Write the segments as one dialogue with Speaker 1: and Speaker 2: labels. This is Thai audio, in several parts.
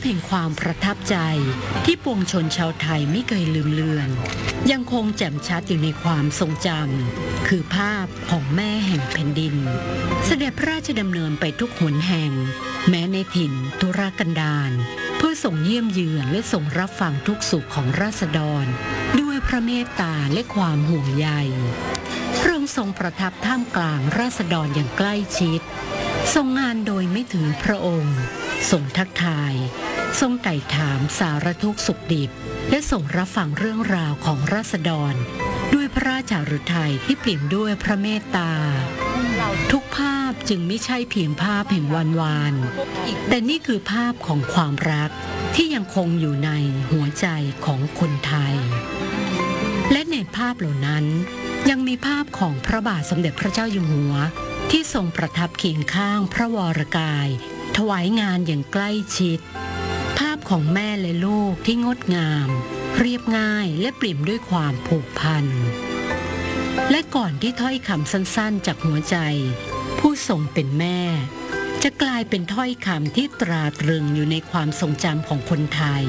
Speaker 1: แห่งความประทับใจที่ปวงชนชาวไทยไม่เคยลืมเลือนยังคงแจ่มชัดอยู่ในความทรงจำคือภาพของแม่แห่งแผ่นดินเสด็จพระราชดำเนินไปทุกหนแห่งแม้ในถิ่นทุรกันดารเพื่อส่งเยี่ยมเยือนและส่งรับฟังทุกสุขของราษฎรด้วยพระเมตตาและความห่วงใยพระองค์ทรงประทับท่ามกลางราษฎรอย่างใกล้ชิดทรงงานโดยไม่ถือพระองค์ทรงทักทายทรงไต่ถามสารทุกข์สุขดิบและทรงรับฟังเรื่องราวของราษฎรด้วยพระราชฤทัยที่เปี่ยมด้วยพระเมตตาทุกภาพจึงไม่ใช่เพียงภาพแห่งวันวานแต่นี่คือภาพของความรักที่ยังคงอยู่ในหัวใจของคนไทยและในภาพเหล่านั้นยังมีภาพของพระบาทสมเด็จพระเจ้าอยู่หัวที่ทรงประทับเคียงข้างพระวรกายถวายงานอย่างใกล้ชิดภาพของแม่และลูกที่งดงามเรียบง่ายและเปี่ยมด้วยความผูกพันและก่อนที่ถ้อยคำสั้นๆจากหัวใจผู้ทรงเป็นแม่จะกลายเป็นถ้อยคำที่ตราตรึงอยู่ในความทรงจำของคนไทย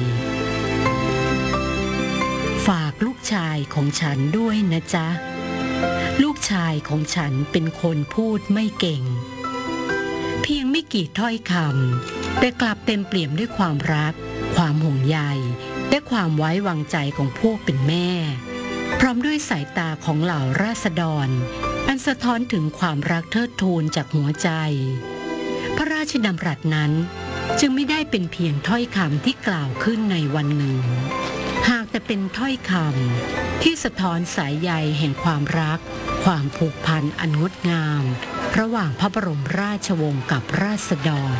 Speaker 1: ฝากลูกชายของฉันด้วยนะจ๊ะลูกชายของฉันเป็นคนพูดไม่เก่งเพียงไม่กี่ถ้อยคำแต่กลับเต็มเปี่ยมด้วยความรักความห่วงใยและความไว้วางใจของพวกเป็นแม่พร้อมด้วยสายตาของเหล่าราษฎรอันสะท้อนถึงความรักเทิดทูนจากหัวใจพระราชดำรัสนั้นจึงไม่ได้เป็นเพียงถ้อยคำที่กล่าวขึ้นในวันหนึ่งหากแต่เป็นถ้อยคำที่สะท้อนสายใยแห่งความรักความผูกพันอันงดงามระหว่างพระบรมราชวงศ์กับราษฎร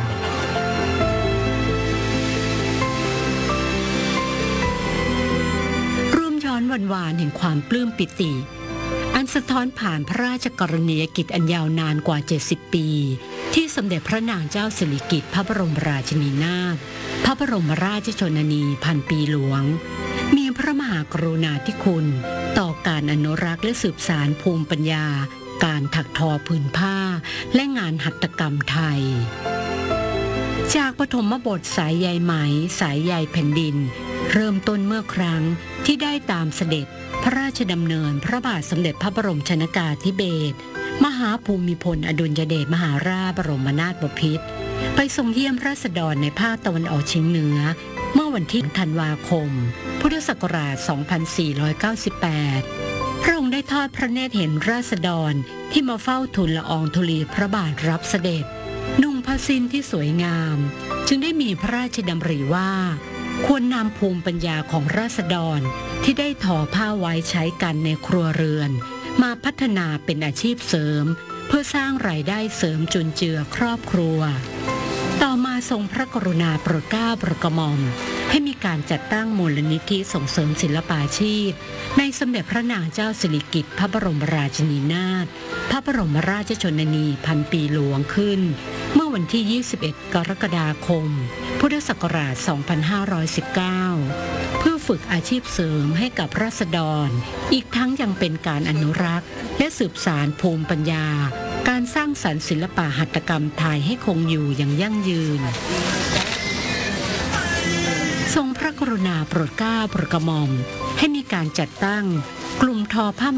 Speaker 1: ร่วมย้อนวันวานแห่งความปลื้มปิติอันสะท้อนผ่านพระราชกรณียกิจอันยาวนานกว่า70ปีที่สมเด็จพระนางเจ้าสิริกิติ์พระบรมราชินีนาถพระบรมราชชนนีพันปีหลวงมีพระมหากรุณาธิคุณต่อการอนุรักษ์และสืบสานภูมิปัญญาการถักทอผืนผ้าและงานหัตถกรรมไทยจากปฐมบทสายใยไหมสายใยแผ่นดินเริ่มต้นเมื่อครั้งที่ได้ตามเสด็จพระราชดำเนินพระบาทสมเด็จพระบรมชนกาธิเบศรมหาภูมิพลอดุลยเดชมหาราชบรมนาถบพิตรไปทรงเยี่ยมราษฎรในภาคตะวันออกเฉียงเหนือเมื่อวันที่ธันวาคมพุทธศักราช 2498 พระองค์ได้ทอดพระเนตรเห็นราษฎรที่มาเฝ้าทูลละอองธุลีพระบาทรับเสด็จนุ่งผ้าสิ้นที่สวยงามจึงได้มีพระราชดำริว่าควรนำภูมิปัญญาของราษฎรที่ได้ทอผ้าไว้ใช้กันในครัวเรือนมาพัฒนาเป็นอาชีพเสริมเพื่อสร้างรายได้เสริมจุนเจือครอบครัวต่อมาทรงพระกรุณาโปรดเกล้าโปรดกระหม่อมให้มีการจัดตั้งมูลนิธิส่งเสริมศิลปาชีพในสมเด็จพระนางเจ้าสิริกิติ์พระบรมราชินีนาถพระบรมราชชนนีพันปีหลวงขึ้นเมื่อวันที่ 21 กรกฎาคม พุทธศักราช 2519 เพื่อฝึกอาชีพเสริมให้กับราษฎรอีกทั้งยังเป็นการอนุรักษ์และสืบสานภูมิปัญญาการสร้างสรรค์ศิลปะหัตถกรรมไทยให้คงอยู่อย่างยั่งยืนทรงพระกรุณาโปรดเกล้าโปรดกระหม่อมให้มีการจัดตั้งกลุ่มทอผ้า